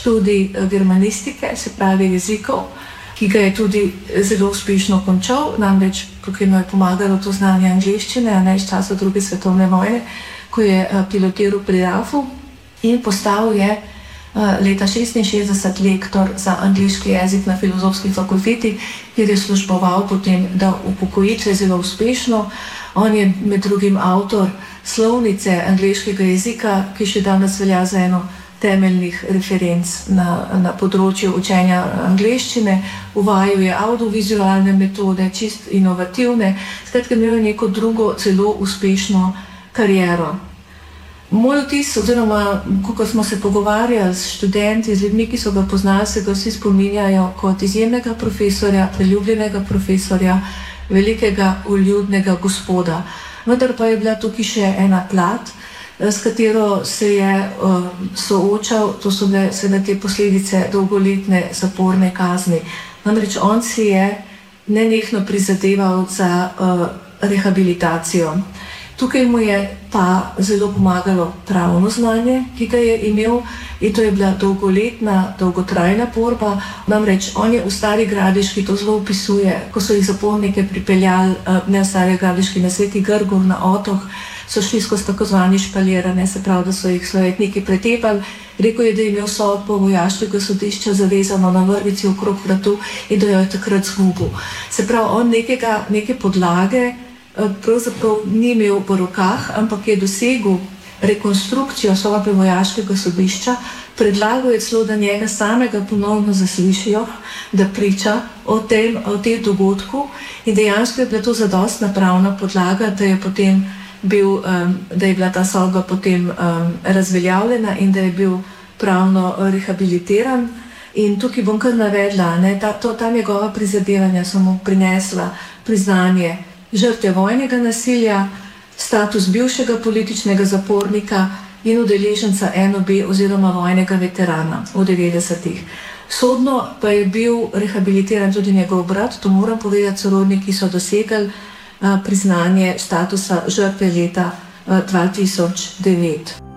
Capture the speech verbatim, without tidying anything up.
študij germanistike, se pravi jezikov, ki ga je tudi zelo uspešno končal, namreč tukaj mu je pomagalo to znanje angleščine, a ne iz časa druge svetovne vojne, ko je pilotiral pri R A F-u in postal je leta šestinšestdeset lektor za angleški jezik na Filozofski fakulteti, kjer je služboval potem do upokojitve zelo uspešno. On je med drugim avtor slovnice angleškega jezika, ki še danes velja za eno temeljnih referenc na, na področju učenja angleščine, uvajal je audiovizualne metode, čist inovativne, skratka imel neko drugo zelo uspešno kariero. Moj vtis, oziroma ko smo se pogovarjali s študenti, z ljudmi, ki so ga poznali, se ga vsi spominjajo kot izjemnega profesorja, priljubljenega profesorja, velikega vljudnega gospoda. Vendar pa je bila tukaj še ena plat, s katero se je uh, soočal, to so bile seveda te posledice dolgoletne zaporne kazni. Namreč on si je nenehno prizadeval za uh, rehabilitacijo. Tukaj mu je pa zelo pomagalo pravno znanje, ki ga je imel, in to je bila dolgoletna, dolgotrajna borba. Namreč on je v Stari Gradiški, to zelo opisuje, ko so jih zapornike pripeljali, ne v Stari Gradiški, na Sveti Grgur, na otok, so šli skozi tako zvani špalirane, se pravi, da so jih slovetniki pretepali. Rekel je, da je imel sodbo vojaškega sodišča zavezano na vrvici okrog vratu in da jo je takrat zgubil. Se pravi, on nekega, neke podlage pravzaprav ni imel v rokah, ampak je dosegel rekonstrukcijo sodbe vojaškega sodišča, predlagal je celo, da njega samega ponovno zaslišijo, da priča o tem, o tem dogodku, in dejansko je bila to zadostna pravna podlaga, da je potem bil, da je bila ta sodba potem razveljavljena in da je bil pravno rehabilitiran. In tukaj bom kar navedla, ne, ta, to, ta njegova prizadevanja so mu prinesla priznanje žrtve vojnega nasilja, status bivšega političnega zapornika in udeleženca N O B oziroma vojnega veterana v devetdesetih. Sodno pa je bil rehabilitiran tudi njegov brat, to moram povedati, sorodniki so dosegli a, priznanje statusa žrtve leta a, dva tisoč devet.